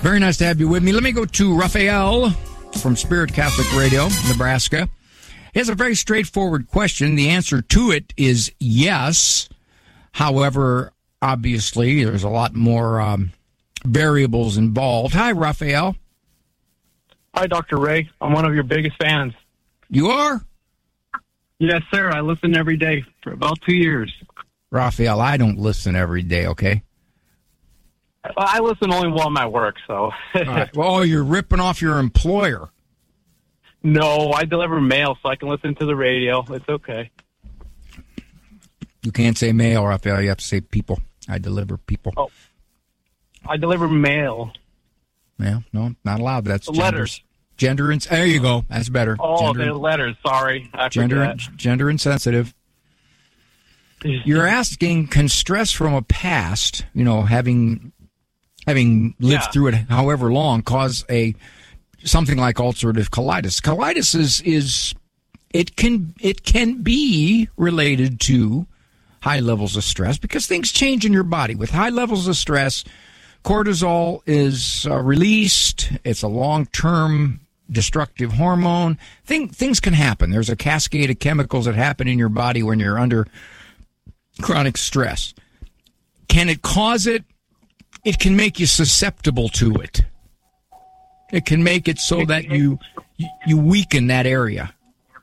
Very nice to have you with me. Let me go to Raphael from Spirit Catholic Radio, Nebraska. He has a very straightforward question. The answer to it is yes. However, obviously, there's a lot more variables involved. Hi, Raphael. Hi, Dr. Ray. I'm one of your biggest fans. You are? Yes, sir. I listen every day for about 2 years. Raphael, I don't listen every day, okay? Well, I listen only while I'm at work, so. All right. Well, you're ripping off your employer. No, I deliver mail, so I can listen to the radio. It's okay. You can't say mail, Raphael. You have to say people. I deliver people. Oh, I deliver mail. Yeah, no, not allowed. That's letters. Gender, there you go. That's better. Oh, they're letters. Sorry, I forget. Gender insensitive. You're asking, can stress from a past, having lived through it however long, cause something like ulcerative colitis? Colitis is it can be related to high levels of stress because things change in your body. With high levels of stress, cortisol is released. It's a long-term destructive hormone. Things can happen. There's a cascade of chemicals that happen in your body when you're under chronic stress. Can it cause it? It can make you susceptible to it. It can make it so that you weaken that area.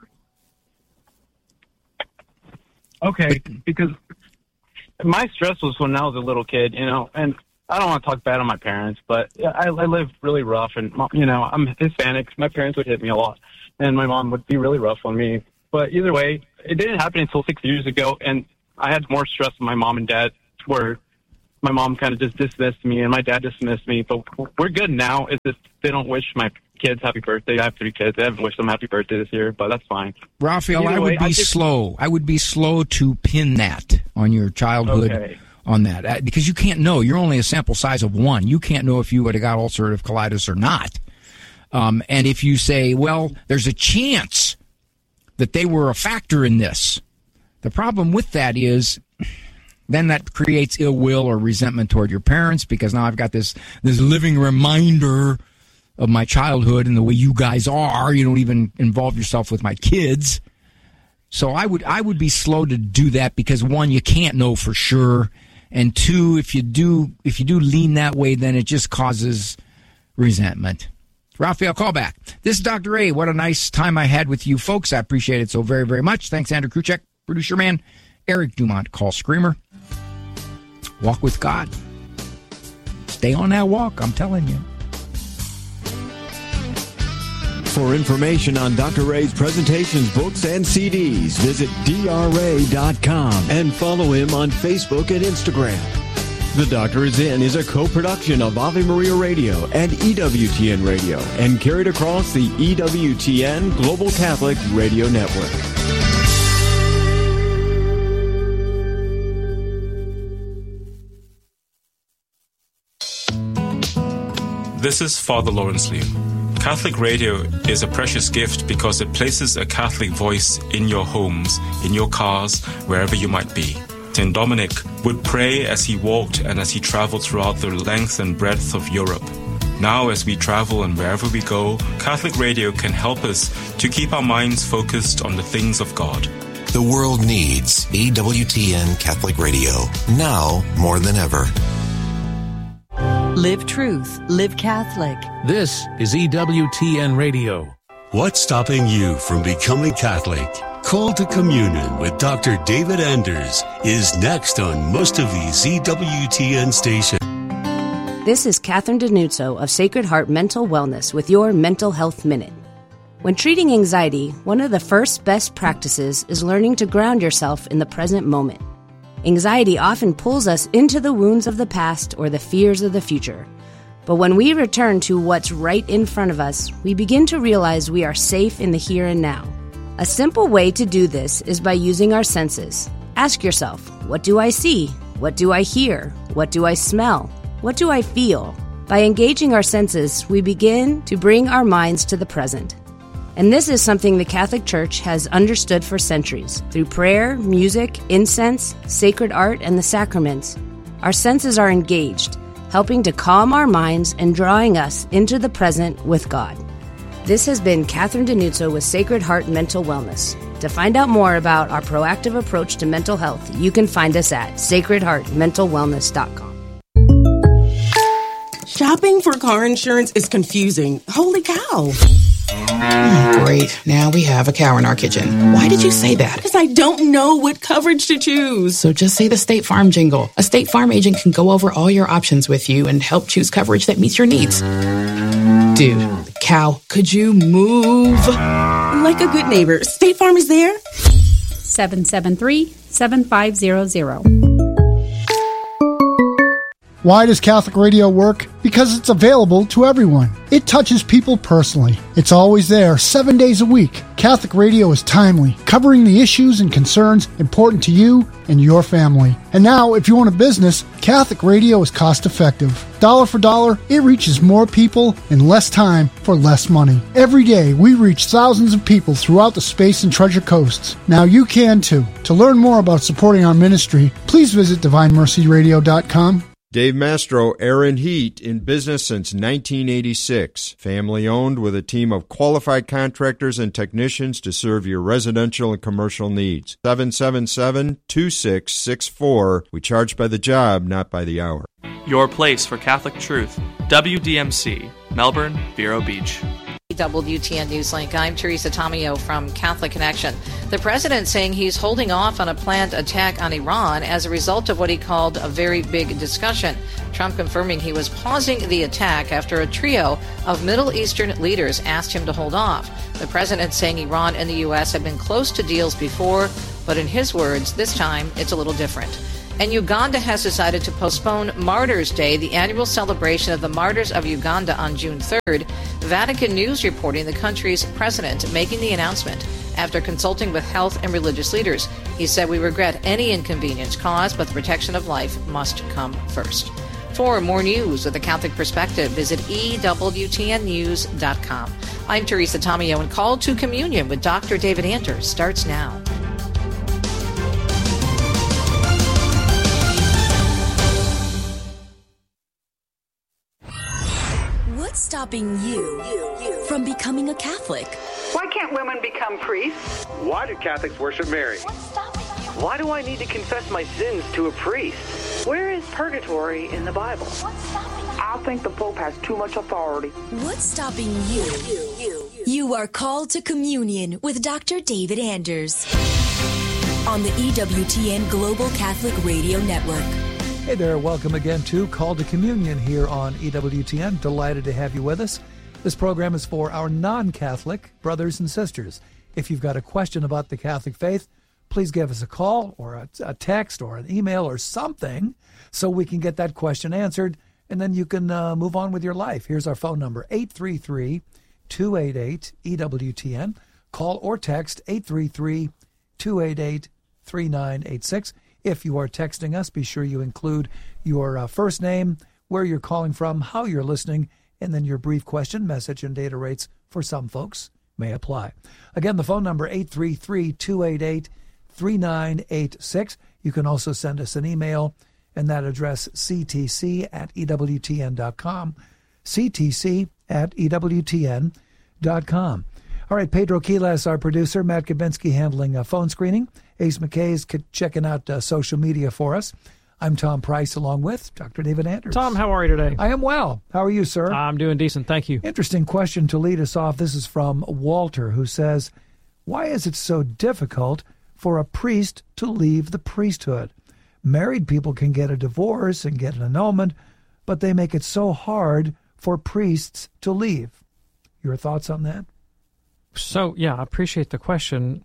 Okay, because my stress was when I was a little kid, and I don't want to talk bad on my parents, but I lived really rough, and, I'm Hispanic. My parents would hit me a lot, and my mom would be really rough on me. But either way, it didn't happen until 6 years ago, and I had more stress than my mom and dad, where my mom kind of just dismissed me, and my dad dismissed me. But we're good now. It's just they don't wish my kids happy birthday. I have 3 kids. They haven't wished them happy birthday this year, but that's fine. Raphael, I would be slow. I would be slow to pin that on your childhood on that because you can't know. You're only a sample size of 1. You can't know if you would have got ulcerative colitis or not. And if you say, well, there's a chance that they were a factor in this, the problem with that is then that creates ill will or resentment toward your parents because now I've got this living reminder of my childhood and the way you guys are. You don't even involve yourself with my kids. So I would be slow to do that because 1, you can't know for sure, and 2, if you do lean that way, then it just causes resentment. Raphael, call back. This is Dr. A. What a nice time I had with you folks. I appreciate it so very, very much. Thanks, Andrew Kruchek, producer man, Eric Dumont, call screamer. Walk with God. Stay on that walk, I'm telling you. For information on Dr. Ray's presentations, books, and CDs, visit drray.com and follow him on Facebook and Instagram. The Doctor is In is a co-production of Ave Maria Radio and EWTN Radio and carried across the EWTN Global Catholic Radio Network. This is Father Lawrence Lee. Catholic Radio is a precious gift because it places a Catholic voice in your homes, in your cars, wherever you might be. St. Dominic would pray as he walked and as he traveled throughout the length and breadth of Europe. Now, as we travel and wherever we go, Catholic Radio can help us to keep our minds focused on the things of God. The world needs EWTN Catholic Radio, now more than ever. Live truth, live Catholic. This is EWTN Radio. What's stopping you from becoming Catholic? Call to Communion with Dr. David Anders is next on most of these EWTN stations. This is Catherine Denuzzo of Sacred Heart Mental Wellness with your Mental Health Minute. When treating anxiety, one of the first best practices is learning to ground yourself in the present moment. Anxiety often pulls us into the wounds of the past or the fears of the future. But when we return to what's right in front of us, we begin to realize we are safe in the here and now. A simple way to do this is by using our senses. Ask yourself, what do I see? What do I hear? What do I smell? What do I feel? By engaging our senses, we begin to bring our minds to the present. And this is something the Catholic Church has understood for centuries. Through prayer, music, incense, sacred art, and the sacraments, our senses are engaged. helping to calm our minds and drawing us into the present with God. This has been Catherine Denuzzo with Sacred Heart Mental Wellness. To find out more about our proactive approach to mental health, you can find us at sacredheartmentalwellness.com. Shopping for car insurance is confusing. Holy cow. Great. Now we have a cow in our kitchen. Why did you say that? Because I don't know what coverage to choose. So just say the State Farm jingle. A State Farm agent can go over all your options with you and help choose coverage that meets your needs. Dude, cow, could you move? Like a good neighbor, State Farm is there. 773-7500. Why does Catholic Radio work? Because it's available to everyone. It touches people personally. It's always there, 7 days a week. Catholic Radio is timely, covering the issues and concerns important to you and your family. And now, if you own a business, Catholic Radio is cost effective. Dollar for dollar, it reaches more people in less time for less money. Every day, we reach thousands of people throughout the Space and Treasure Coasts. Now you can too. To learn more about supporting our ministry, please visit DivineMercyRadio.com. Dave Mastro, Air and Heat, in business since 1986. Family owned with a team of qualified contractors and technicians to serve your residential and commercial needs. 777-2664. We charge by the job, not by the hour. Your place for Catholic truth. WDMC, Melbourne, Vero Beach. WTN Newslink. I'm Teresa Tomeo from Catholic Connection. The president saying he's holding off on a planned attack on Iran as a result of what he called a very big discussion. Trump confirming he was pausing the attack after a trio of Middle Eastern leaders asked him to hold off. The president saying Iran and the U.S. have been close to deals before, but in his words, this time it's a little different. And Uganda has decided to postpone Martyrs' Day, the annual celebration of the martyrs of Uganda, on June 3rd. Vatican News reporting the country's president making the announcement after consulting with health and religious leaders. He said, "We regret any inconvenience caused, but the protection of life must come first." For more news with a Catholic perspective, visit EWTNnews.com. I'm Teresa Tomeo, and Call to Communion with Dr. David Anders starts now. What's stopping you from becoming a Catholic? Why can't women become priests? Why do Catholics worship Mary? What's stopping you? Why do I need to confess my sins to a priest? Where is purgatory in the Bible? What's stopping you? I think the Pope has too much authority. What's stopping you? You are called to communion with Dr. David Anders on the EWTN Global Catholic Radio Network. Hey there, welcome again to Call to Communion here on EWTN. Delighted to have you with us. This program is for our non-Catholic brothers and sisters. If you've got a question about the Catholic faith, please give us a call or a text or an email or something so we can get that question answered, and then you can move on with your life. Here's our phone number, 833-288-EWTN. Call or text 833-288-3986. If you are texting us, be sure you include your first name, where you're calling from, how you're listening, and then your brief question, message, and data rates for some folks may apply. Again, the phone number, 833-288-3986. You can also send us an email, and that address, ctc@ewtn.com, ctc@ewtn.com. All right, Pedro Quiles, our producer, Matt Kabinski handling phone screening. Ace McKay's checking out social media for us. I'm Tom Price, along with Dr. David Anders. Tom, how are you today? I am well. How are you, sir? I'm doing decent, thank you. Interesting question to lead us off. This is from Walter, who says, why is it so difficult for a priest to leave the priesthood? Married people can get a divorce and get an annulment, but they make it so hard for priests to leave. Your thoughts on that? So, yeah, I appreciate the question.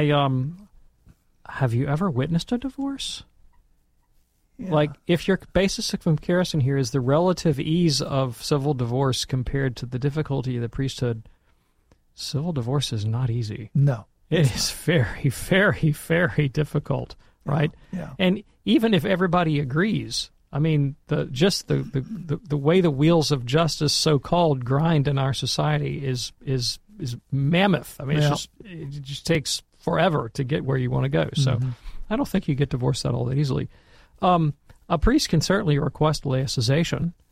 Have you ever witnessed a divorce? Yeah. Like, if your basis of comparison here is the relative ease of civil divorce compared to the difficulty of the priesthood, civil divorce is not easy. No. It is very, very, very difficult, right? Yeah. And even if everybody agrees, I mean, the way the wheels of justice, so-called, grind in our society is mammoth. I mean, it just takes forever to get where you want to go. So I don't think you get divorced all that easily. A priest can certainly request laicization.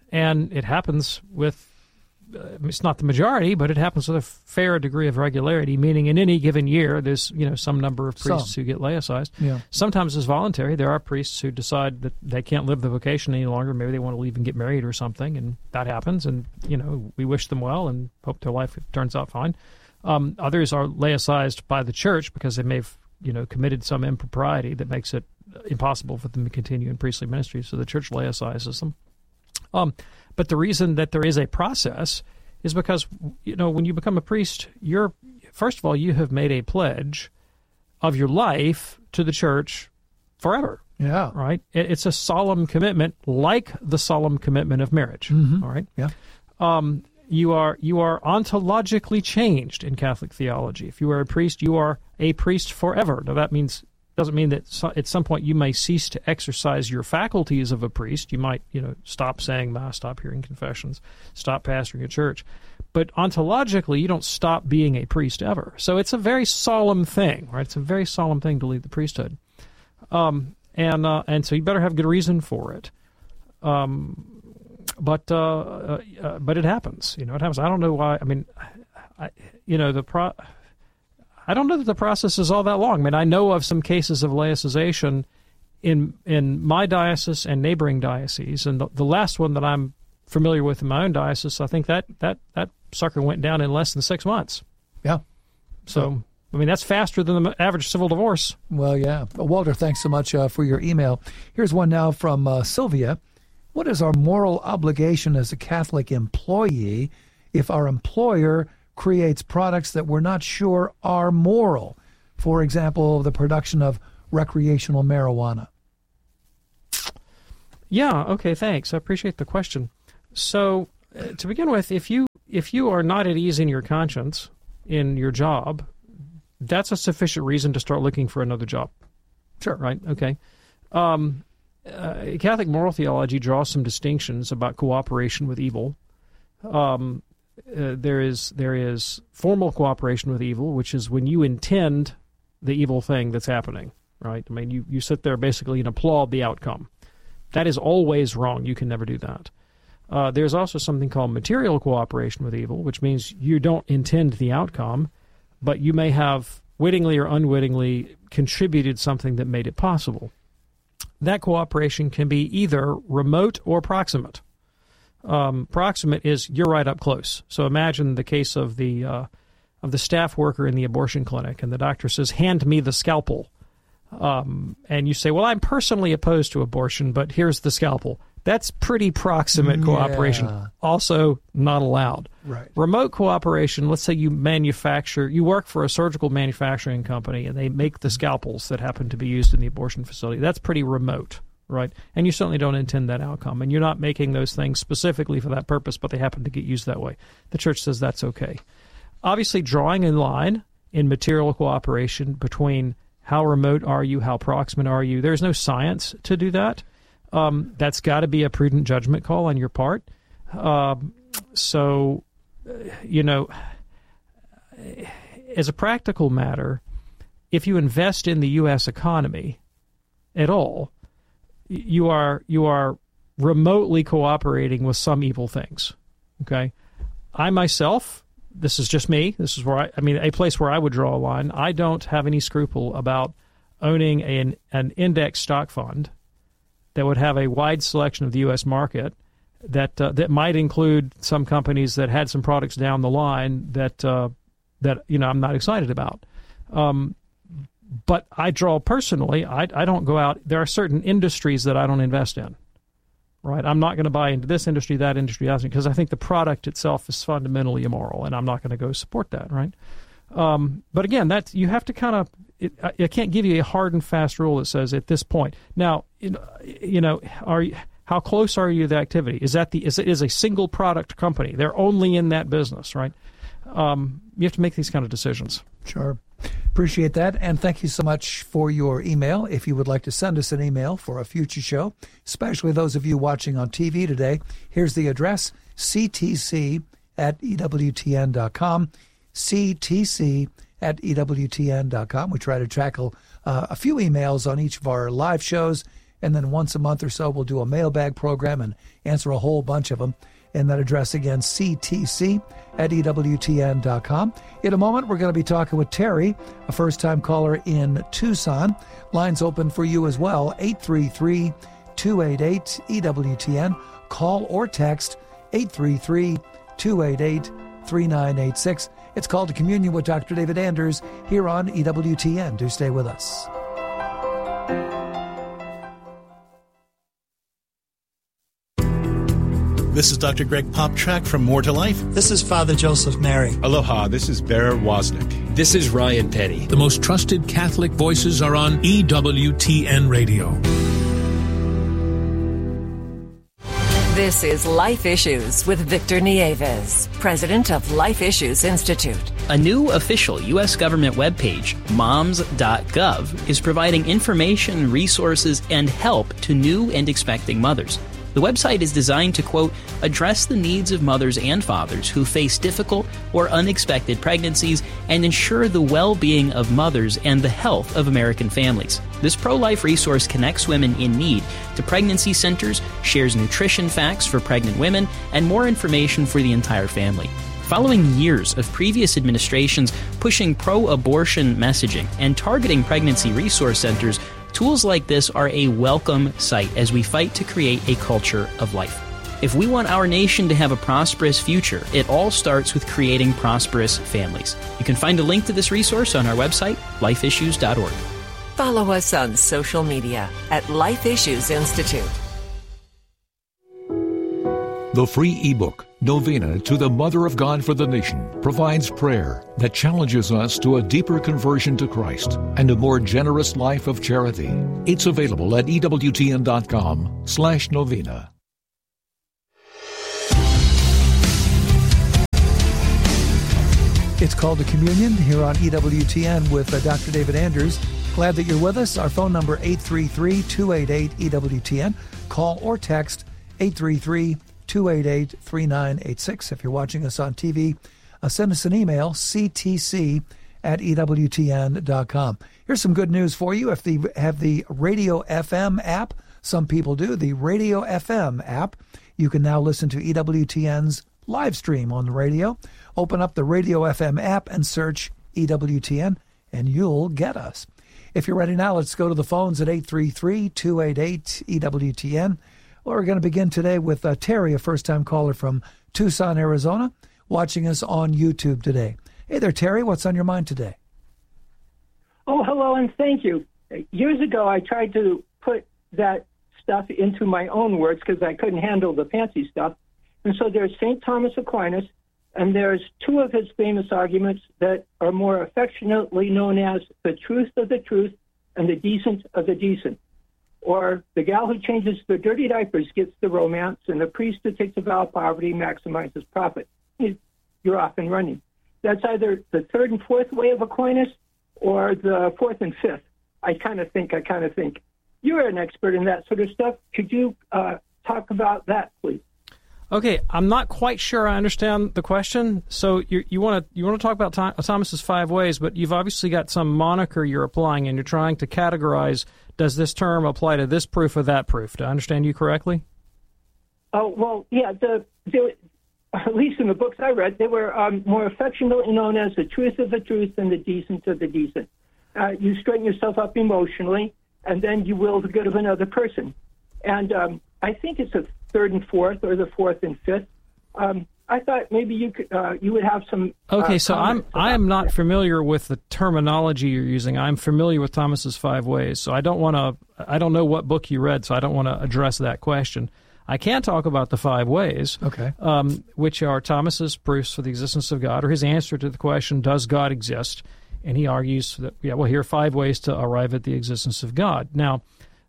And it happens with, it's not the majority, but it happens with a fair degree of regularity, meaning in any given year, there's some number of priests who get laicized. Yeah. Sometimes it's voluntary. There are priests who decide that they can't live the vocation any longer. Maybe they want to leave and get married or something, and that happens. And, we wish them well and hope their life turns out fine. Others are laicized by the church because they may have, committed some impropriety that makes it impossible for them to continue in priestly ministry, so the church laicizes them. But the reason that there is a process is because, when you become a priest, first of all, you have made a pledge of your life to the church forever. Yeah. Right? It's a solemn commitment, like the solemn commitment of marriage. Mm-hmm. All right? Yeah. You are ontologically changed in Catholic theology. If you are a priest, you are a priest forever. Now, that doesn't mean that at some point you may cease to exercise your faculties of a priest. You might, stop saying Mass, stop hearing confessions, stop pastoring a church. But ontologically, you don't stop being a priest ever. So it's a very solemn thing, right? It's a very solemn thing to leave the priesthood. And so you better have good reason for it. But it happens. It happens. I don't know why. I mean, I don't know that the process is all that long. I mean, I know of some cases of laicization in my diocese and neighboring dioceses, and the last one that I'm familiar with in my own diocese, I think that sucker went down in less than 6 months. Yeah. So, I mean, that's faster than the average civil divorce. Well, yeah. Walter, thanks so much for your email. Here's one now from Sylvia. What is our moral obligation as a Catholic employee if our employer creates products that we're not sure are moral? For example, the production of recreational marijuana. Yeah, okay, thanks. I appreciate the question. So, to begin with, if you are not at ease in your conscience in your job, that's a sufficient reason to start looking for another job. Sure. Right? Okay. Catholic moral theology draws some distinctions about cooperation with evil. There is formal cooperation with evil, which is when you intend the evil thing that's happening, right? I mean, you sit there basically and applaud the outcome. That is always wrong. You can never do that. There's also something called material cooperation with evil, which means you don't intend the outcome, but you may have wittingly or unwittingly contributed something that made it possible. That cooperation can be either remote or proximate. Proximate is you're right up close. So imagine the case of the staff worker in the abortion clinic, and the doctor says, "Hand me the scalpel," and you say, "Well, I'm personally opposed to abortion, but here's the scalpel." That's pretty proximate cooperation. Also not allowed. Right. Remote cooperation, let's say you work for a surgical manufacturing company and they make the scalpels that happen to be used in the abortion facility. That's pretty remote, right? And you certainly don't intend that outcome. And you're not making those things specifically for that purpose, but they happen to get used that way. The church says that's okay. Obviously, drawing a line in material cooperation between how remote are you, how proximate are you, there's no science to do that. That's got to be a prudent judgment call on your part. So, as a practical matter, if you invest in the U.S. economy at all, you are remotely cooperating with some evil things. Okay, I myself, this is just me. This is where a place where I would draw a line. I don't have any scruple about owning an index stock fund that would have a wide selection of the U.S. market that might include some companies that had some products down the line that I'm not excited about. But I draw personally, I don't go out. There are certain industries that I don't invest in, right? I'm not going to buy into this industry, that industry, because I think the product itself is fundamentally immoral, and I'm not going to go support that, right? But again, that you have to kind of. I can't give you a hard and fast rule that says at this point. Now, how close are you to the activity? Is a single product company? They're only in that business, right? You have to make these kind of decisions. Sure. Appreciate that. And thank you so much for your email. If you would like to send us an email for a future show, especially those of you watching on TV today, here's the address, ctc@ewtn.com, ctc@ewtn.com. We try to tackle a few emails on each of our live shows, And then once a month or so, we'll do a mailbag program and answer a whole bunch of them. And that address again, ctc@ewtn.com. In a moment, we're going to be talking with Terry, a first-time caller in Tucson. Lines open for you as well, 833-288-EWTN. Call or text 833-288-3986. It's Called to Communion with Dr. David Anders here on EWTN. Do stay with us. This is Dr. Greg Popchak from More to Life. This is Father Joseph Mary. Aloha, this is Bear Wozniak. This is Ryan Penny. The most trusted Catholic voices are on EWTN Radio. This is Life Issues with Victor Nieves, president of Life Issues Institute. A new official U.S. government webpage, moms.gov, is providing information, resources, and help to new and expecting mothers. The website is designed to, quote, address the needs of mothers and fathers who face difficult or unexpected pregnancies and ensure the well-being of mothers and the health of American families. This pro-life resource connects women in need to pregnancy centers, shares nutrition facts for pregnant women, and more information for the entire family. Following years of previous administrations pushing pro-abortion messaging and targeting pregnancy resource centers, tools like this are a welcome sight as we fight to create a culture of life. If we want our nation to have a prosperous future, it all starts with creating prosperous families. You can find a link to this resource on our website, lifeissues.org. Follow us on social media at Life Issues Institute. The free ebook, Novena to the Mother of God for the Nation, provides prayer that challenges us to a deeper conversion to Christ and a more generous life of charity. It's available at EWTN.com/novena. It's Called to Communion here on EWTN with Dr. David Anders. Glad that you're with us. Our phone number, 833-288-EWTN. Call or text 833-288-3986. If you're watching us on TV, send us an email, ctc@ewtn.com. Here's some good news for you. If you have the Radio FM app, some people do, the Radio FM app, you can now listen to EWTN's live stream on the radio. Open up the Radio FM app and search EWTN, and you'll get us. If you're ready now, let's go to the phones at 833-288-EWTN. Well, we're going to begin today with Terry, a first-time caller from Tucson, Arizona, watching us on YouTube today. Hey there, Terry. What's on your mind today? Oh, hello, and thank you. Years ago, I tried to put that stuff into my own words because I couldn't handle the fancy stuff. And so there's St. Thomas Aquinas, and there's two of his famous arguments that are more affectionately known as the truth of the truth and the decent of the decent. Or the gal who changes the dirty diapers gets the romance, and the priest who takes a vow of poverty maximizes profit. You're off and running. That's either the third and fourth way of Aquinas or the fourth and fifth. I kind of think. You're an expert in that sort of stuff. Could you talk about that, please? Okay, I'm not quite sure I understand the question. So you want to talk about Thomas's five ways, but you've obviously got some moniker you're applying, and you're trying to categorize, does this term apply to this proof or that proof? Do I understand you correctly? Oh, well, yeah. At least in the books I read, they were more affectionately known as the truth of the truth and the decent of the decent. You straighten yourself up emotionally, and then you will the good of another person. And I think it's a third and fourth, or the fourth and fifth. I thought maybe you could, you would have some. Okay, so I am not familiar with the terminology you're using. I'm familiar with Thomas's five ways, so I don't know what book you read, so I don't want to address that question. I can talk about the five ways, okay, which are Thomas's proofs for the existence of God, or his answer to the question, does God exist? And he argues that, here are five ways to arrive at the existence of God. Now,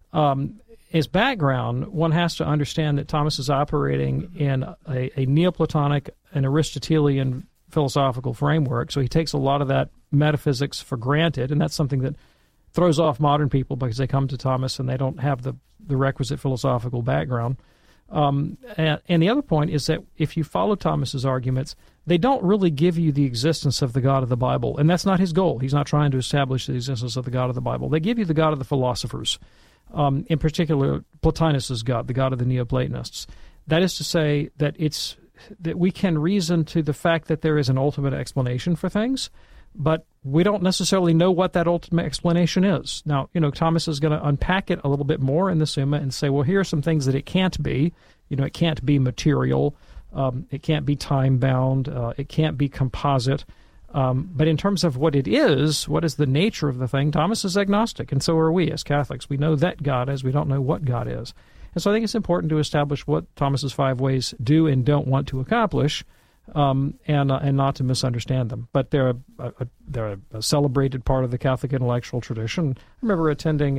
as background, one has to understand that Thomas is operating in a Neoplatonic and Aristotelian philosophical framework, so he takes a lot of that metaphysics for granted, and that's something that throws off modern people because they come to Thomas and they don't have the requisite philosophical background. And the other point is that if you follow Thomas's arguments, they don't really give you the existence of the God of the Bible, and that's not his goal. He's not trying to establish the existence of the God of the Bible. They give you the God of the philosophers. in particular Plotinus' God, the God of the Neoplatonists. That is to say that that we can reason to the fact that there is an ultimate explanation for things, but we don't necessarily know what that ultimate explanation is. Now, Thomas is going to unpack it a little bit more in the Summa and say, well, here are some things that it can't be. It can't be material. It can't be time-bound. It can't be composite. But in terms of what it is, what is the nature of the thing, Thomas is agnostic, and so are we as Catholics. We know that God is. We don't know what God is. And so I think it's important to establish what Thomas's 5 ways do and don't want to accomplish, and not to misunderstand them. But they're a celebrated part of the Catholic intellectual tradition. I remember attending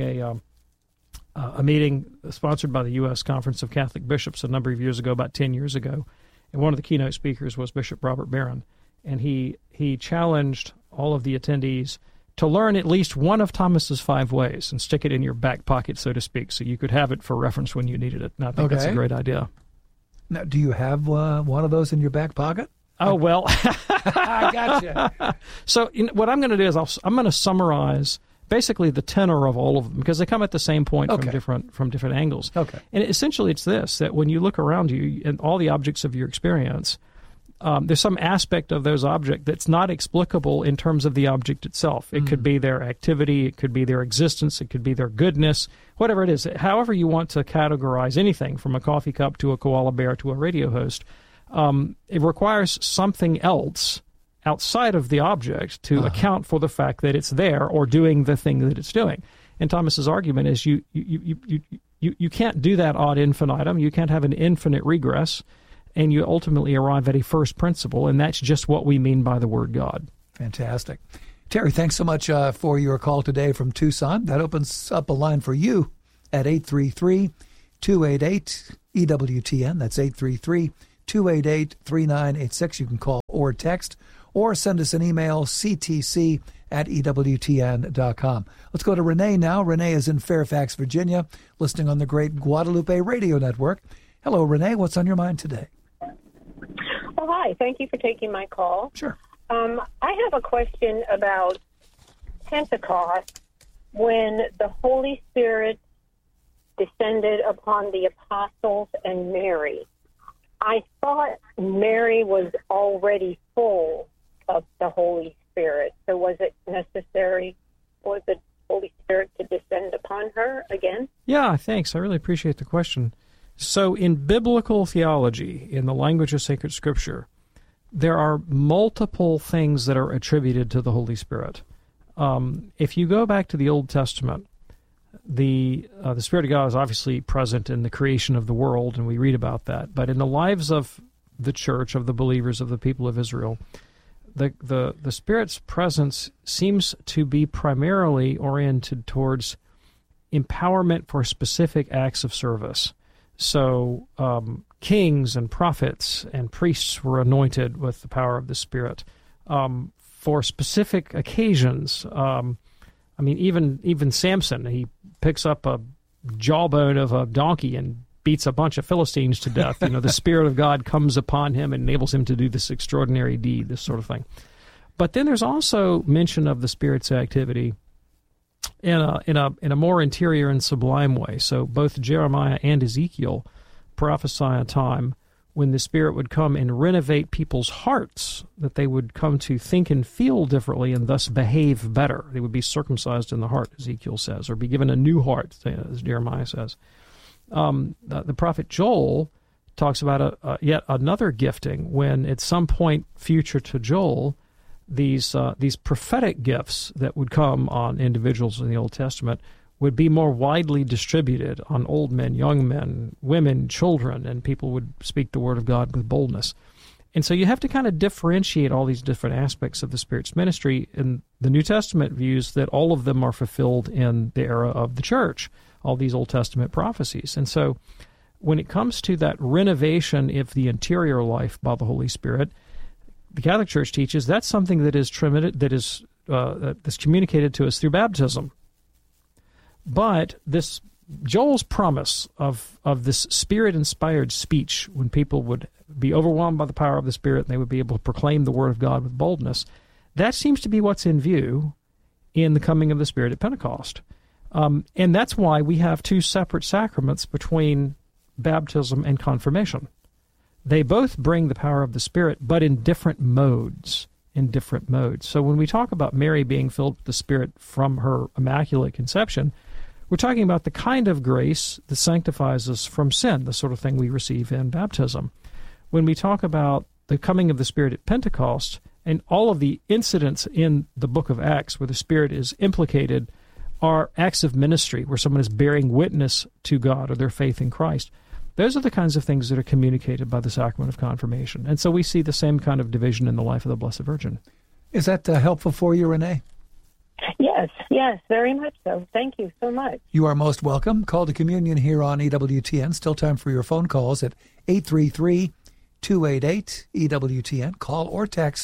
a meeting sponsored by the U.S. Conference of Catholic Bishops a number of years ago, about 10 years ago, and one of the keynote speakers was Bishop Robert Barron, and he challenged all of the attendees to learn at least one of Thomas's 5 ways and stick it in your back pocket, so to speak, so you could have it for reference when you needed it. And I think that's a great idea. Now, do you have one of those in your back pocket? Oh, well. I gotcha. So what I'm going to do is I'm going to summarize basically the tenor of all of them, because they come at the same point from different angles. Okay. And essentially it's this, that when you look around you and all the objects of your experience, there's some aspect of those objects that's not explicable in terms of the object itself. It could be their activity, it could be their existence, it could be their goodness, whatever it is. However you want to categorize anything, from a coffee cup to a koala bear to a radio host, it requires something else outside of the object to account for the fact that it's there or doing the thing that it's doing. And Thomas's argument is you can't do that ad infinitum. You can't have an infinite regress. And you ultimately arrive at a first principle, and that's just what we mean by the word God. Fantastic. Terry, thanks so much for your call today from Tucson. That opens up a line for you at 833-288-EWTN. That's 833-288-3986. You can call or text or send us an email, ctc@ewtn.com. Let's go to Renee now. Renee is in Fairfax, Virginia, listening on the great Guadalupe Radio Network. Hello, Renee. What's on your mind today? Oh, hi. Thank you for taking my call. Sure. I have a question about Pentecost, when the Holy Spirit descended upon the apostles and Mary. I thought Mary was already full of the Holy Spirit. So was it necessary for the Holy Spirit to descend upon her again? Yeah, thanks. I really appreciate the question. So in biblical theology, in the language of sacred scripture, there are multiple things that are attributed to the Holy Spirit. If you go back to the Old Testament, the Spirit of God is obviously present in the creation of the world, and we read about that. But in the lives of the church, of the believers, of the people of Israel, the Spirit's presence seems to be primarily oriented towards empowerment for specific acts of service. So kings and prophets and priests were anointed with the power of the Spirit for specific occasions. Even Samson, he picks up a jawbone of a donkey and beats a bunch of Philistines to death. The Spirit of God comes upon him and enables him to do this extraordinary deed, this sort of thing. But then there's also mention of the Spirit's activity in a more interior and sublime way. So both Jeremiah and Ezekiel prophesy a time when the Spirit would come and renovate people's hearts, that they would come to think and feel differently and thus behave better. They would be circumcised in the heart, Ezekiel says, or be given a new heart, as Jeremiah says. The prophet Joel talks about yet another gifting, when at some point future to Joel, these prophetic gifts that would come on individuals in the Old Testament would be more widely distributed on old men, young men, women, children, and people would speak the word of God with boldness. And so you have to kind of differentiate all these different aspects of the Spirit's ministry, and the New Testament views that all of them are fulfilled in the era of the church, all these Old Testament prophecies. And so when it comes to that renovation of the interior life by the Holy Spirit, the Catholic Church teaches that's something that is that's communicated to us through baptism. But this Joel's promise of this Spirit-inspired speech, when people would be overwhelmed by the power of the Spirit and they would be able to proclaim the Word of God with boldness, that seems to be what's in view in the coming of the Spirit at Pentecost. And that's why we have two separate sacraments between baptism and confirmation. They both bring the power of the Spirit, but in different modes. So when we talk about Mary being filled with the Spirit from her Immaculate Conception, we're talking about the kind of grace that sanctifies us from sin, the sort of thing we receive in baptism. When we talk about the coming of the Spirit at Pentecost, and all of the incidents in the book of Acts where the Spirit is implicated are acts of ministry, where someone is bearing witness to God or their faith in Christ. Those are the kinds of things that are communicated by the sacrament of confirmation. And so we see the same kind of division in the life of the Blessed Virgin. Is that helpful for you, Renee? Yes, very much so. Thank you so much. You are most welcome. Call to Communion here on EWTN. Still time for your phone calls at 833-288-EWTN. Call or text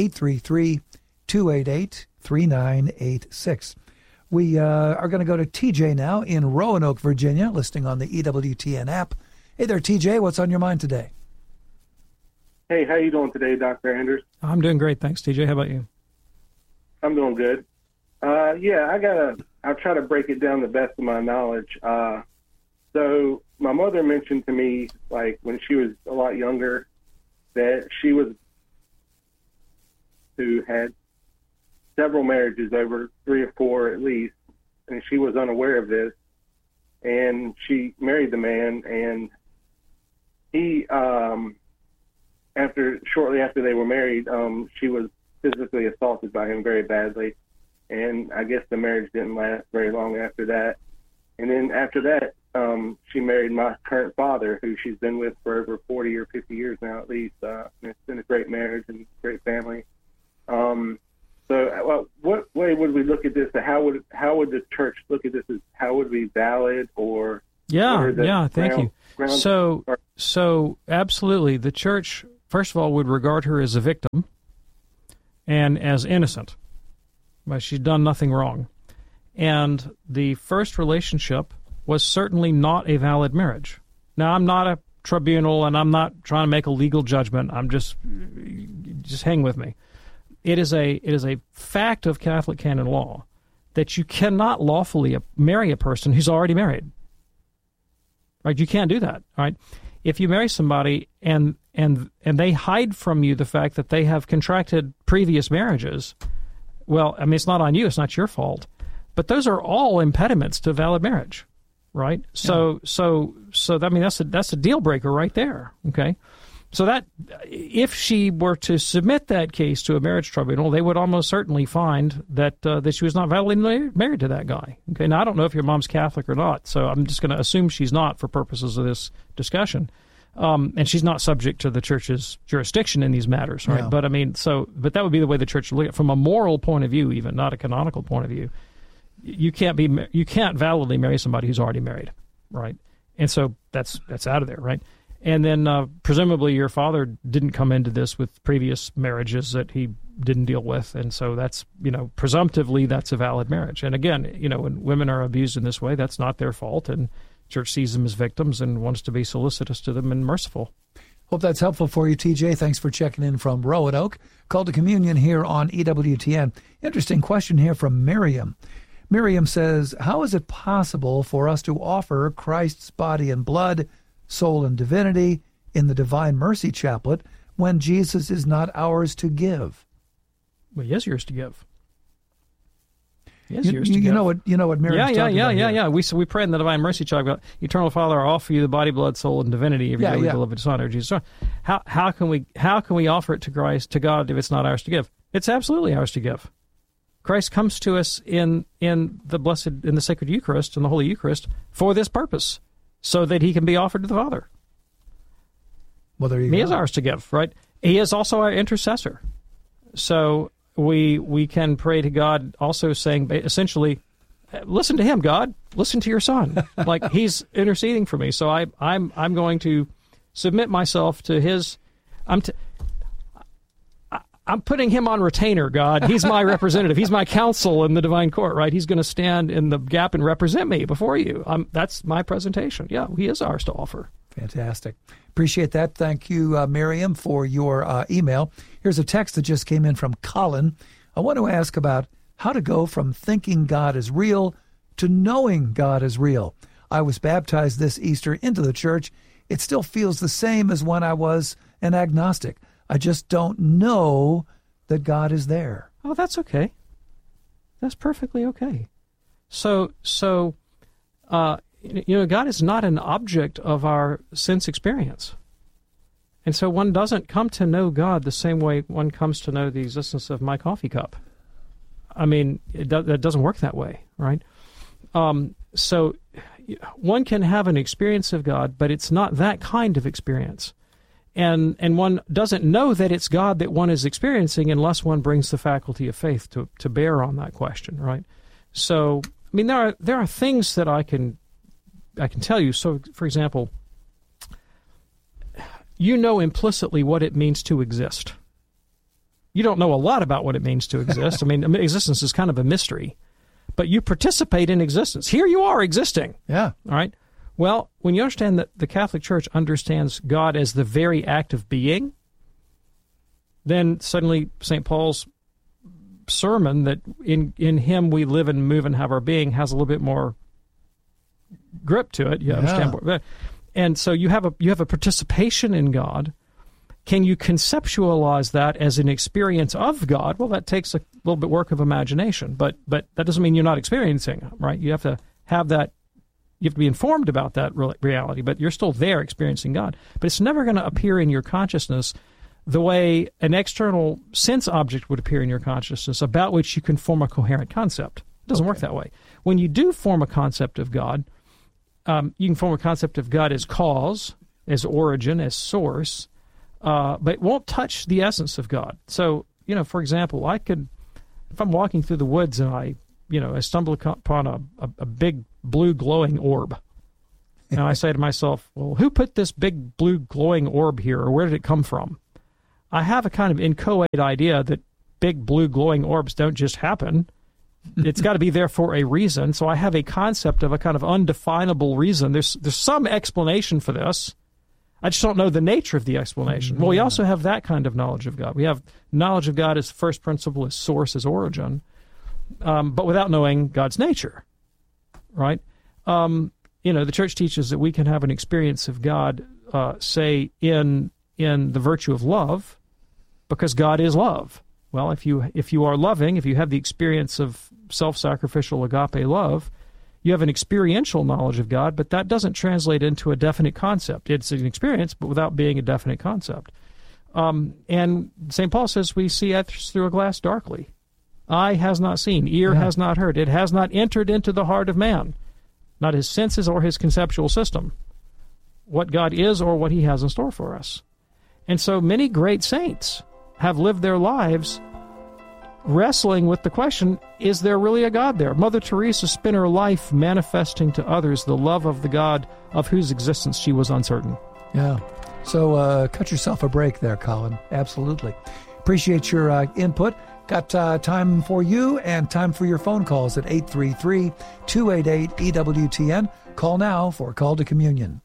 833-288-3986. We are going to go to TJ now in Roanoke, Virginia, listening on the EWTN app. Hey there, TJ. What's on your mind today? Hey, how you doing today, Dr. Anders? I'm doing great, thanks, TJ. How about you? I'm doing good. I'll try to break it down the best of my knowledge. So my mother mentioned to me, like, when she was a lot younger, that she was who had several marriages, over 3 or 4 at least, and she was unaware of this. And she married the man, and he, shortly after they were married, she was physically assaulted by him very badly. And I guess the marriage didn't last very long after that. And then after that, she married my current father, who she's been with for over 40 or 50 years now, at least. And it's been a great marriage and great family. So what way would we look at this? How would the church look at this? How would it be valid or? Thank you. So absolutely, the church, first of all, would regard her as a victim and as innocent. But she's done nothing wrong. And the first relationship was certainly not a valid marriage. Now, I'm not a tribunal, and I'm not trying to make a legal judgment. I'm just hang with me. It is a fact of Catholic canon law that you cannot lawfully marry a person who's already married. Right? You can't do that. Right? If you marry somebody and they hide from you the fact that they have contracted previous marriages, well, I mean, it's not on you. It's not your fault. But those are all impediments to valid marriage, right? So I mean, that's a deal breaker right there. Okay, so that if she were to submit that case to a marriage tribunal, they would almost certainly find that she was not validly married to that guy. Okay, now I don't know if your mom's Catholic or not, so I'm just going to assume she's not for purposes of this discussion. And she's not subject to the church's jurisdiction in these matters, right? No. But I mean, but that would be the way the church would look at it from a moral point of view, even not a canonical point of view. You can't validly marry somebody who's already married, right? And so that's out of there, right? And then presumably your father didn't come into this with previous marriages that he didn't deal with, and so that's, presumptively that's a valid marriage. And again, when women are abused in this way, that's not their fault, and Church sees them as victims and wants to be solicitous to them and merciful. Hope that's helpful for you, TJ. Thanks for checking in from Roanoke. Call to Communion here on EWTN. Interesting question here from Miriam. Miriam says, how is it possible for us to offer Christ's body and blood, soul and divinity in the Divine Mercy Chaplet when Jesus is not ours to give? Well, he is yours to give. You know what Miriam's talking about here. Yeah. We pray in the Divine Mercy Chaplet, Eternal Father, I offer you the body, blood, soul, and divinity of your dearly beloved Son, or Jesus. How can we offer it to Christ, to God, if it's not ours to give? It's absolutely ours to give. Christ comes to us in the Sacred Eucharist, in the Holy Eucharist, for this purpose, so that he can be offered to the Father. Well, there you go. He is ours to give, right? He is also our intercessor. So we can pray to God also saying, essentially, listen to him, God. Listen to your Son. Like, he's interceding for me. So I'm going to submit myself to his... I'm putting him on retainer, God. He's my representative. He's my counsel in the divine court, right? He's going to stand in the gap and represent me before you. That's my presentation. Yeah, he is ours to offer. Fantastic. Appreciate that. Thank you, Miriam, for your email. Here's a text that just came in from Colin. I want to ask about how to go from thinking God is real to knowing God is real. I was baptized this Easter into the church. It still feels the same as when I was an agnostic. I just don't know that God is there. Oh, that's okay. That's perfectly okay. So, God is not an object of our sense experience. And so one doesn't come to know God the same way one comes to know the existence of my coffee cup. I mean, that doesn't work that way, right? So one can have an experience of God, but it's not that kind of experience. And one doesn't know that it's God that one is experiencing unless one brings the faculty of faith to bear on that question, right? So, I mean, there are things that I can tell you. So, for example, you know implicitly what it means to exist. You don't know a lot about what it means to exist. I mean, existence is kind of a mystery, but you participate in existence. Here you are existing. Yeah. All right. Well, when you understand that the Catholic Church understands God as the very act of being, then suddenly St. Paul's sermon that in him we live and move and have our being has a little bit more grip to it. You understand? And so you have a participation in God. Can you conceptualize that as an experience of God? Well, that takes a little bit work of imagination, but that doesn't mean you're not experiencing, right? You have to have that. You have to be informed about that reality, but you're still there experiencing God. But it's never going to appear in your consciousness the way an external sense object would appear in your consciousness about which you can form a coherent concept. It doesn't work that way. When you do form a concept of God, you can form a concept of God as cause, as origin, as source, but it won't touch the essence of God. So, for example, if I'm walking through the woods and I stumble upon a big blue glowing orb, and I say to myself, well, who put this big blue glowing orb here, or where did it come from? I have a kind of inchoate idea that big blue glowing orbs don't just happen. It's got to be there for a reason. So I have a concept of a kind of undefinable reason. There's some explanation for this. I just don't know the nature of the explanation. Well, we also have that kind of knowledge of God. We have knowledge of God as first principle, as source, as origin, but without knowing God's nature, right? The Church teaches that we can have an experience of God, say, in the virtue of love, because God is love. Well, if you are loving, if you have the experience of self-sacrificial agape love, you have an experiential knowledge of God, but that doesn't translate into a definite concept. It's an experience, but without being a definite concept. And St. Paul says we see as through a glass darkly. Eye has not seen, ear has not heard. It has not entered into the heart of man, not his senses or his conceptual system, what God is or what he has in store for us. And so many great saints have lived their lives wrestling with the question, is there really a God there? Mother Teresa spent her life manifesting to others the love of the God of whose existence she was uncertain. Yeah. So cut yourself a break there, Colin. Absolutely. Appreciate your input. Got time for you and time for your phone calls at 833-288-EWTN. Call now for Call to Communion.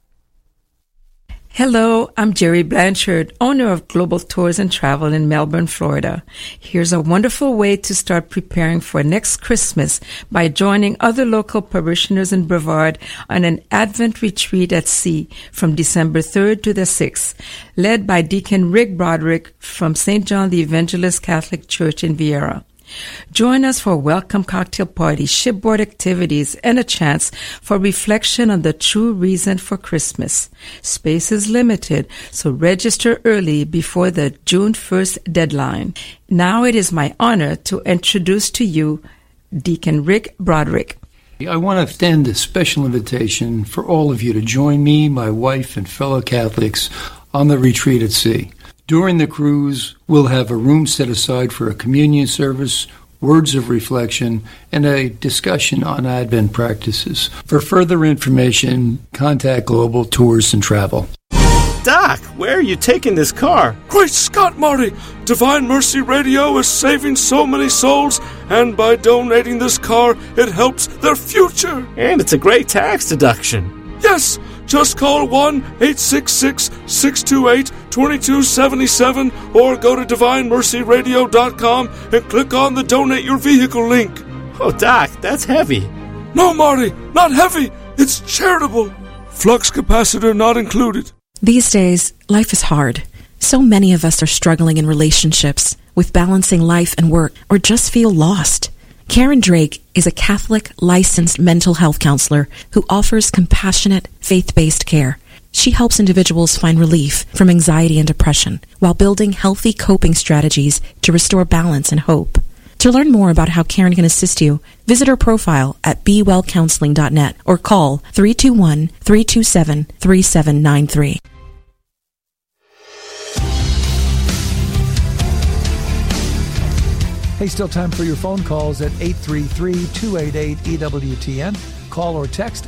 Hello, I'm Jerry Blanchard, owner of Global Tours and Travel in Melbourne, Florida. Here's a wonderful way to start preparing for next Christmas by joining other local parishioners in Brevard on an Advent retreat at sea from December 3rd to the 6th, led by Deacon Rick Broderick from St. John the Evangelist Catholic Church in Vieira. Join us for a welcome cocktail party, shipboard activities, and a chance for reflection on the true reason for Christmas. Space is limited, so register early before the June 1st deadline. Now it is my honor to introduce to you Deacon Rick Broderick. I want to extend a special invitation for all of you to join me, my wife, and fellow Catholics on the retreat at sea. During the cruise, we'll have a room set aside for a communion service, words of reflection, and a discussion on Advent practices. For further information, contact Global Tours and Travel. Doc, where are you taking this car? Great Scott, Marty! Divine Mercy Radio is saving so many souls, and by donating this car, it helps their future. And it's a great tax deduction. Yes! Just call 1-866-628-2277 or go to DivineMercyRadio.com and click on the Donate Your Vehicle link. Oh, Doc, that's heavy. No, Marty, not heavy. It's charitable. Flux capacitor not included. These days, life is hard. So many of us are struggling in relationships, with balancing life and work, or just feel lost. Karen Drake is a Catholic licensed mental health counselor who offers compassionate, faith-based care. She helps individuals find relief from anxiety and depression while building healthy coping strategies to restore balance and hope. To learn more about how Karen can assist you, visit her profile at bewellcounseling.net or call 321-327-3793. Hey, still time for your phone calls at 833-288-EWTN. Call or text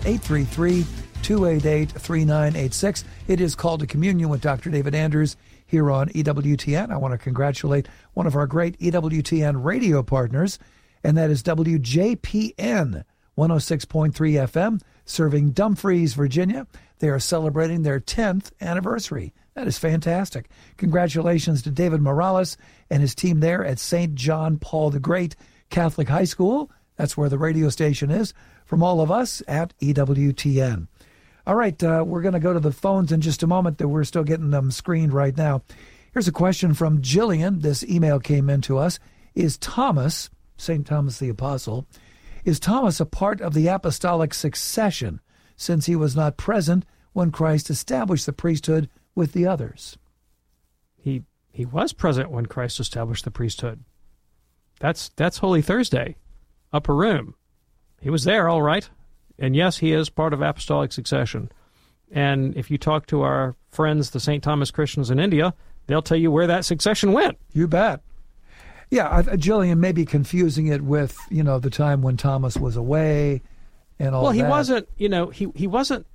833-288-3986. It is Call to Communion with Dr. David Anders here on EWTN. I want to congratulate one of our great EWTN radio partners, and that is WJPN 106.3 FM, serving Dumfries, Virginia. They are celebrating their 10th anniversary. That is fantastic. Congratulations to David Morales and his team there at St. John Paul the Great Catholic High School. That's where the radio station is. From all of us at EWTN. All right, we're going to go to the phones in just a moment. That we're still getting them screened right now. Here's a question from Jillian. This email came in to us. Is Thomas, St. Thomas the Apostle, is Thomas a part of the apostolic succession since he was not present when Christ established the priesthood with the others? He was present when Christ established the priesthood. That's Holy Thursday, upper room. He was there, all right. And yes, he is part of apostolic succession. And if you talk to our friends, the St. Thomas Christians in India, they'll tell you where that succession went. You bet. Yeah, Jillian may be confusing it with, the time when Thomas was away and all that. Well, he wasn't, he wasn't...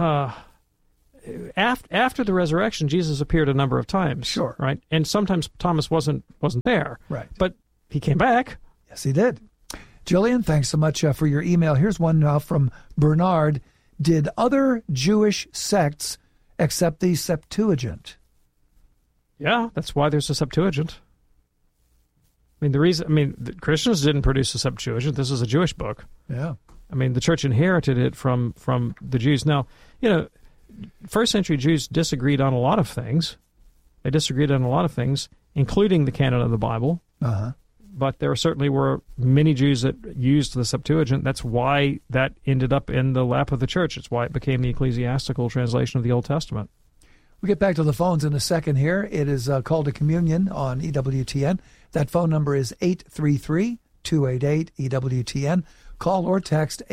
After the resurrection, Jesus appeared a number of times. Sure. Right? And sometimes Thomas wasn't there. Right. But he came back. Yes, he did. Jillian, thanks so much for your email. Here's one now from Bernard. Did other Jewish sects accept the Septuagint? Yeah, that's why there's a Septuagint. The Christians didn't produce a Septuagint. This is a Jewish book. Yeah. The church inherited it from the Jews. Now, first century Jews disagreed on a lot of things. They disagreed on a lot of things, including the canon of the Bible. Uh-huh. But there certainly were many Jews that used the Septuagint. That's why that ended up in the lap of the church. It's why it became the ecclesiastical translation of the Old Testament. We'll get back to the phones in a second here. It is Call to Communion on EWTN. That phone number is 833-288-EWTN. Call or text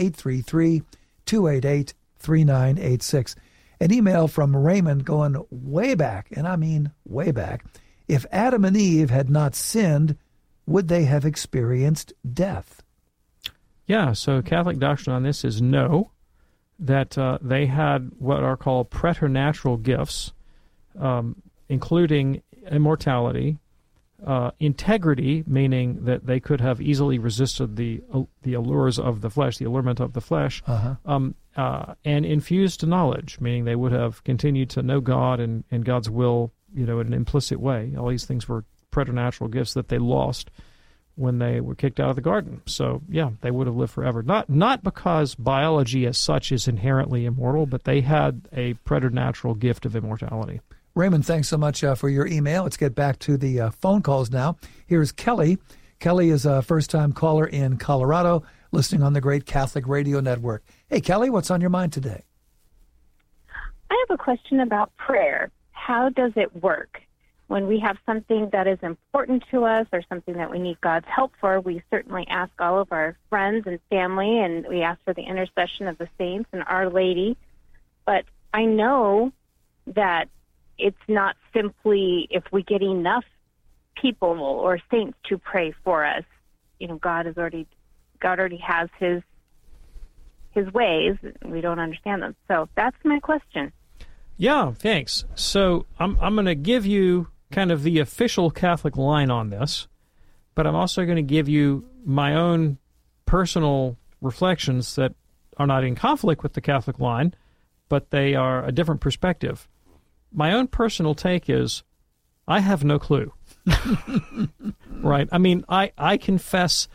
833-288-3986. An email from Raymond going way back, and I mean way back. If Adam and Eve had not sinned, would they have experienced death? Yeah, so Catholic doctrine on this is no, that they had what are called preternatural gifts, including immortality, integrity, meaning that they could have easily resisted the allures of the flesh, the allurement of the flesh, and infused knowledge, meaning they would have continued to know God and God's will, in an implicit way. All these things were preternatural gifts that they lost when they were kicked out of the garden. So, yeah, they would have lived forever. Not because biology as such is inherently immortal, but they had a preternatural gift of immortality. Raymond, thanks so much for your email. Let's get back to the phone calls now. Here's Kelly. Kelly is a first-time caller in Colorado, listening on the Great Catholic Radio Network. Hey, Kelly, what's on your mind today? I have a question about prayer. How does it work? When we have something that is important to us or something that we need God's help for, we certainly ask all of our friends and family, and we ask for the intercession of the saints and Our Lady. But I know that it's not simply if we get enough people or saints to pray for us. God already has his ways. We don't understand them. So that's my question. Yeah, thanks. So I'm going to give you kind of the official Catholic line on this, but I'm also going to give you my own personal reflections that are not in conflict with the Catholic line, but they are a different perspective. My own personal take is I have no clue. Right? I confess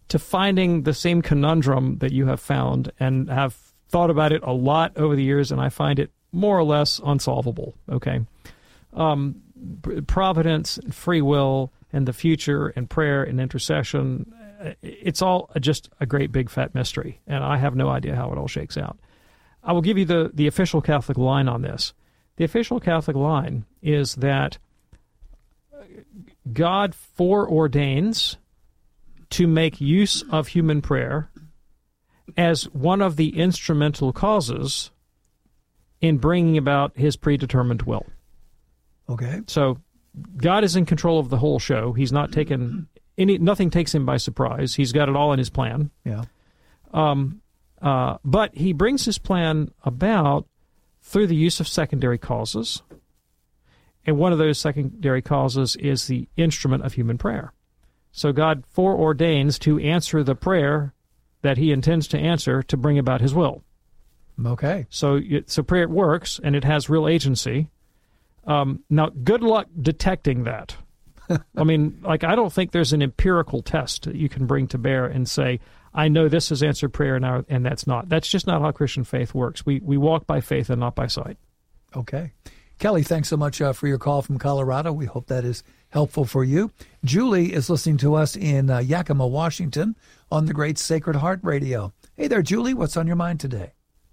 to finding the same conundrum that you have found, and have thought about it a lot over the years, and I find it more or less unsolvable, okay? Providence, and free will, and the future, and prayer, and intercession, it's all just a great big fat mystery, and I have no idea how it all shakes out. I will give you the official Catholic line on this. The official Catholic line is that God foreordains to make use of human prayer as one of the instrumental causes in bringing about his predetermined will. Okay. So God is in control of the whole show. He's not taken nothing takes him by surprise. He's got it all in his plan. Yeah. But he brings his plan about through the use of secondary causes. And one of those secondary causes is the instrument of human prayer. So God foreordains to answer the prayer that he intends to answer to bring about his will. Okay. So prayer works, and it has real agency. Now, good luck detecting that. I mean, I don't think there's an empirical test that you can bring to bear and say, I know this is answered prayer and that's not. That's just not how Christian faith works. We walk by faith and not by sight. Okay. Kelly, thanks so much for your call from Colorado. We hope that is helpful for you. Julie is listening to us in Yakima, Washington on the Great Sacred Heart Radio. Hey there, Julie. What's on your mind today?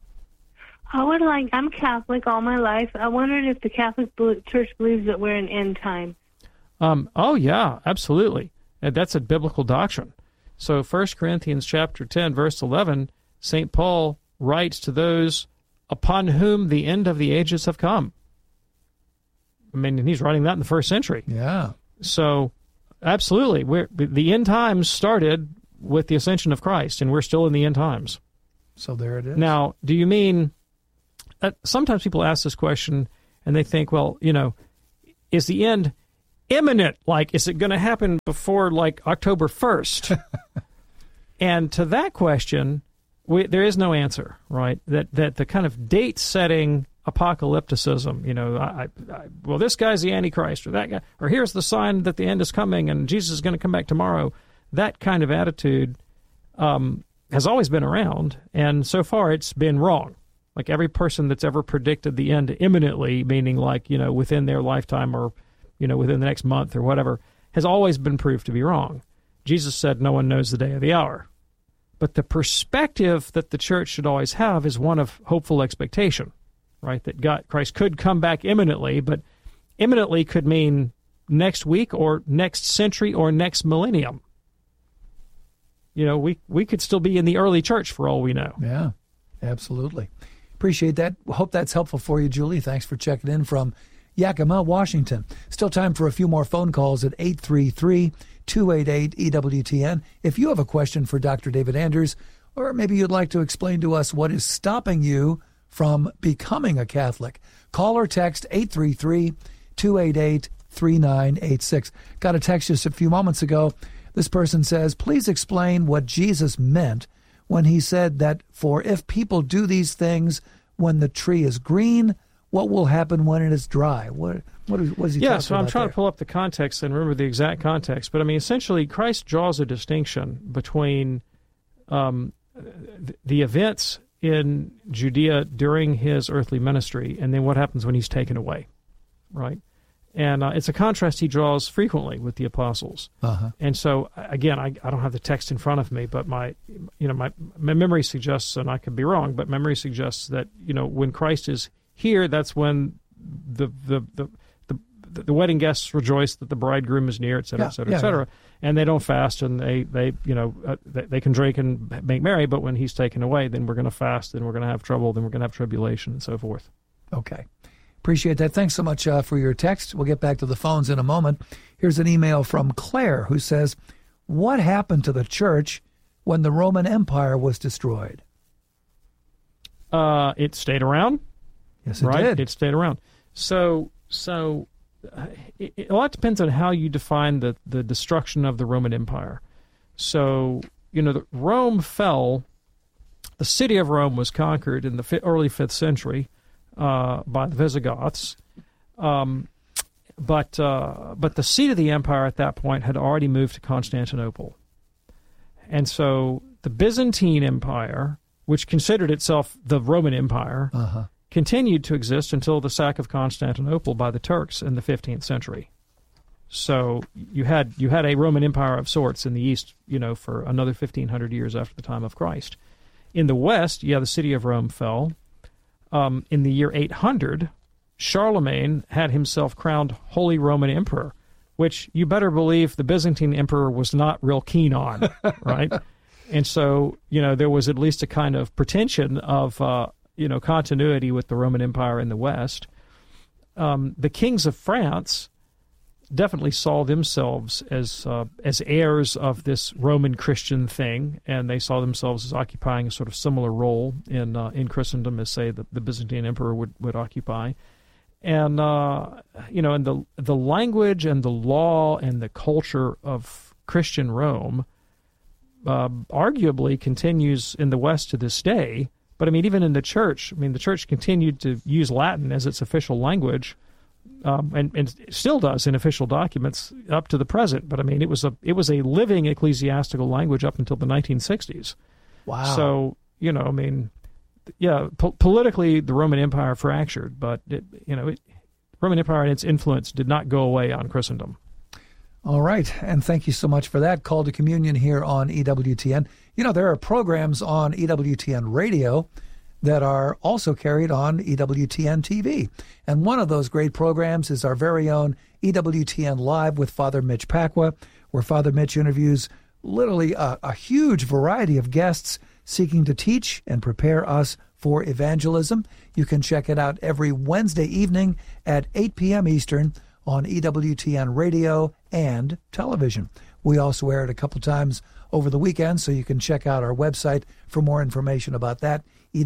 I'm Catholic all my life. I wondered if the Catholic Church believes that we're in end time. Oh, yeah, absolutely. That's a biblical doctrine. So 1 Corinthians chapter 10, verse 11, St. Paul writes to those upon whom the end of the ages have come. I mean, he's writing that in the first century. Yeah. So, absolutely. The end times started with the ascension of Christ, and we're still in the end times. So there it is. Now, do you mean... sometimes people ask this question, and they think, well, is the end imminent? Like, is it going to happen before, October 1st? And to that question, there is no answer, right? That the kind of date-setting apocalypticism, well, this guy's the Antichrist, or that guy, or here's the sign that the end is coming and Jesus is going to come back tomorrow. That kind of attitude has always been around, and so far it's been wrong. Like every person that's ever predicted the end imminently, meaning within their lifetime or, within the next month or whatever, has always been proved to be wrong. Jesus said no one knows the day or the hour. But the perspective that the church should always have is one of hopeful expectation, right? That Christ could come back imminently, but imminently could mean next week or next century or next millennium. We could still be in the early church for all we know. Yeah, absolutely. Appreciate that. Hope that's helpful for you, Julie. Thanks for checking in from Yakima, Washington. Still time for a few more phone calls at 833-288-EWTN. If you have a question for Dr. David Anders, or maybe you'd like to explain to us what is stopping you from becoming a Catholic, call or text 833-288-3986. Got a text just a few moments ago. This person says, please explain what Jesus meant when he said that for if people do these things when the tree is green, what will happen when it is dry? What is he talking about? Yeah, so I'm trying to pull up the context and remember the exact context. But I mean, essentially, Christ draws a distinction between the events in Judea during his earthly ministry and then what happens when he's taken away, right? And it's a contrast he draws frequently with the apostles. Uh-huh. And so, again, I don't have the text in front of me, but my memory suggests, and I could be wrong, but memory suggests that when Christ is here, that's when the wedding guests rejoice that the bridegroom is near, et cetera, et cetera, et cetera. And they don't fast, and they can drink and make merry. But when he's taken away, then we're going to fast, then we're going to have trouble, then we're going to have tribulation, and so forth. Okay. Appreciate that. Thanks so much for your text. We'll get back to the phones in a moment. Here's an email from Claire who says, what happened to the church when the Roman Empire was destroyed? It stayed around. Yes, it did. It stayed around. So a lot depends on how you define the destruction of the Roman Empire. So, Rome fell. The city of Rome was conquered in the early 5th century by the Visigoths, but the seat of the empire at that point had already moved to Constantinople, And so the Byzantine Empire, which considered itself the Roman Empire, continued to exist until the sack of Constantinople by the Turks in the 15th century. So you had a Roman Empire of sorts in the East, for another 1,500 years after the time of Christ. In the West, the city of Rome fell. In the year 800, Charlemagne had himself crowned Holy Roman Emperor, which you better believe the Byzantine Emperor was not real keen on, right? And so, there was at least a kind of pretension of, continuity with the Roman Empire in the West. The kings of France definitely saw themselves as heirs of this Roman Christian thing, and they saw themselves as occupying a sort of similar role in Christendom as, say, the Byzantine Emperor would occupy. And, and the language and the law and the culture of Christian Rome arguably continues in the West to this day. But, even in the church, the church continued to use Latin as its official language, and still does in official documents up to the present. But, it was a living ecclesiastical language up until the 1960s. Wow. So, politically, the Roman Empire fractured, but Roman Empire and its influence did not go away on Christendom. All right, and thank you so much for that. Call to Communion here on EWTN. There are programs on EWTN Radio that are also carried on EWTN TV. And one of those great programs is our very own EWTN Live with Father Mitch Pacwa, where Father Mitch interviews literally a huge variety of guests seeking to teach and prepare us for evangelism. You can check it out every Wednesday evening at 8 p.m. Eastern on EWTN Radio and television. We also air it a couple times over the weekend, so you can check out our website for more information about that,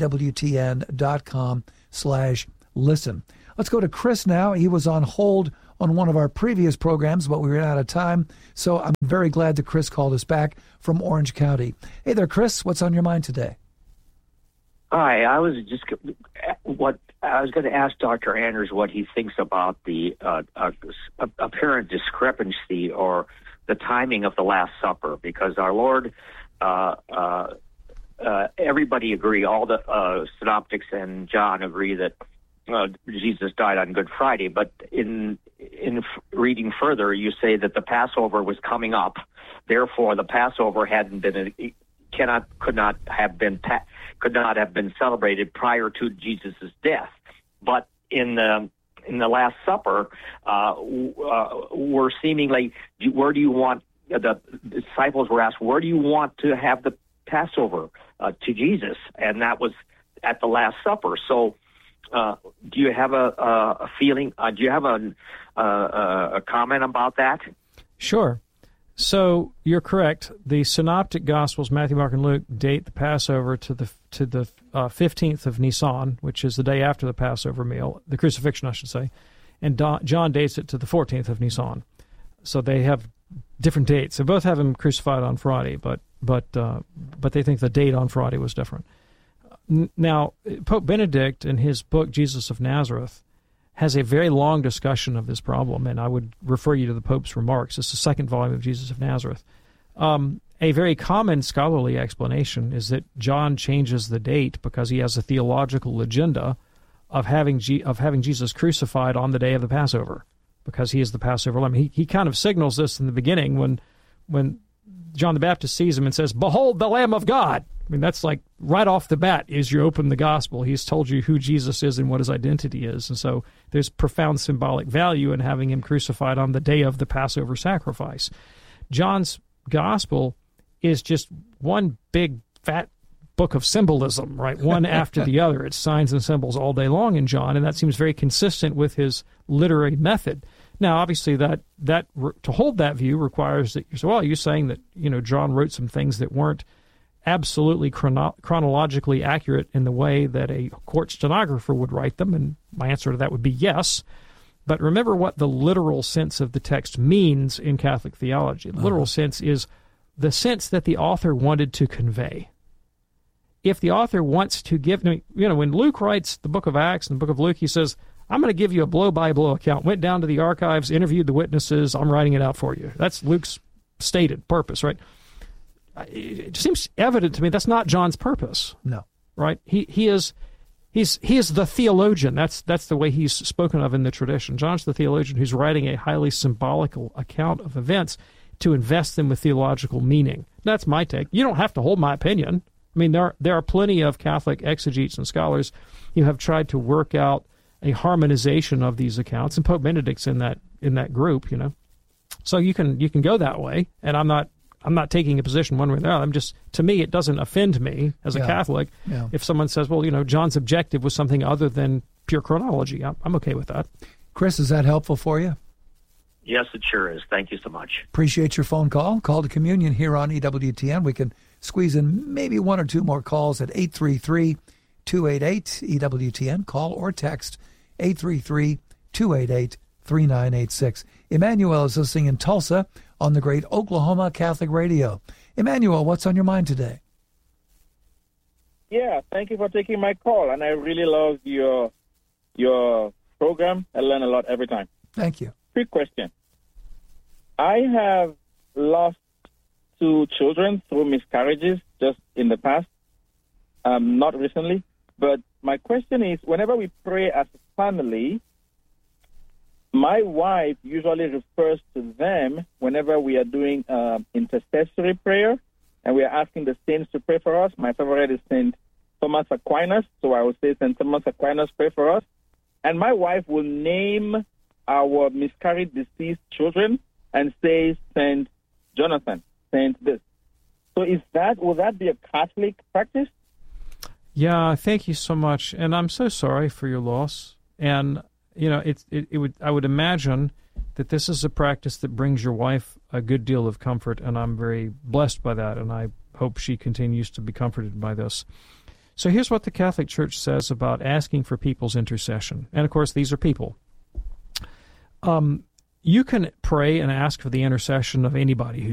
EWTN.com/listen. Let's go to Chris now. He was on hold on one of our previous programs, but we ran out of time, so I'm very glad that Chris called us back from Orange County. Hey there, Chris. What's on your mind today? Hi, I was going to ask Dr. Anders what he thinks about the apparent discrepancy or the timing of the Last Supper, because our Lord, everybody agree, all the synoptics and John agree that Jesus died on Good Friday, but in reading further, you say that the Passover was coming up, therefore the Passover could not have been celebrated prior to Jesus' death. But in the Last Supper, we're seemingly, where do you want, the disciples were asked, where do you want to have the Passover to Jesus? And that was at the Last Supper. So do you have a feeling, do you have a comment about that? Sure. So you're correct. The Synoptic Gospels, Matthew, Mark, and Luke, date the Passover to the 15th of Nisan, which is the day after the Passover meal, the crucifixion, I should say, and John dates it to the 14th of Nisan. So they have different dates. They both have him crucified on Friday, but they think the date on Friday was different. Now, Pope Benedict, in his book Jesus of Nazareth, has a very long discussion of this problem, and I would refer you to the Pope's remarks. It's the second volume of Jesus of Nazareth. A very common scholarly explanation is that John changes the date because he has a theological agenda of having Jesus crucified on the day of the Passover, because he is the Passover lamb. He kind of signals this in the beginning when John the Baptist sees him and says, "Behold the Lamb of God." That's like right off the bat as you open the gospel. He's told you who Jesus is and what his identity is. And so there's profound symbolic value in having him crucified on the day of the Passover sacrifice. John's gospel is just one big fat book of symbolism, right? One after the other. It's signs and symbols all day long in John, and that seems very consistent with his literary method. Now, obviously, that to hold that view requires that you're saying that John wrote some things that weren't absolutely chronologically accurate in the way that a court stenographer would write them, and my answer to that would be yes. But remember what the literal sense of the text means in Catholic theology. The literal sense is the sense that the author wanted to convey. If the author wants to give, when Luke writes the book of Acts and the book of Luke, he says, I'm going to give you a blow-by-blow account. Went down to the archives, interviewed the witnesses, I'm writing it out for you. That's Luke's stated purpose, right? it seems evident to me that's not John's purpose. No. Right? He is the theologian. That's the way he's spoken of in the tradition. John's the theologian who's writing a highly symbolical account of events to invest them with theological meaning. That's my take. You don't have to hold my opinion. I mean, there are plenty of Catholic exegetes and scholars who have tried to work out a harmonization of these accounts, and Pope Benedict's in that group, you know. So you can go that way, and I'm not taking a position one way or the other. To me, it doesn't offend me as a Catholic if someone says, well, you know, John's objective was something other than pure chronology. I'm okay with that. Chris, is that helpful for you? Yes, it sure is. Thank you so much. Appreciate your phone call. Call to Communion here on EWTN. We can squeeze in maybe one or two more calls at 833-288-EWTN. Call or text 833-288-3986. Emmanuel is listening in Tulsa on the great Oklahoma Catholic Radio. Emmanuel, what's on your mind today? Yeah, thank you for taking my call, and I really love your program. I learn a lot every time. Thank you. Quick question. I have lost 2 children through miscarriages just in the past, not recently. But my question is, whenever we pray as a family, my wife usually refers to them whenever we are doing intercessory prayer, and we are asking the saints to pray for us. My favorite is St. Thomas Aquinas, so I would say St. Thomas Aquinas, pray for us. And my wife will name our miscarried, deceased children and say St. Jonathan, St. this. So will that be a Catholic practice? Yeah, thank you so much, and I'm so sorry for your loss. And you know, I would imagine that this is a practice that brings your wife a good deal of comfort, and I'm very blessed by that, and I hope she continues to be comforted by this. So here's what the Catholic Church says about asking for people's intercession, and of course these are people. You can pray and ask for the intercession of anybody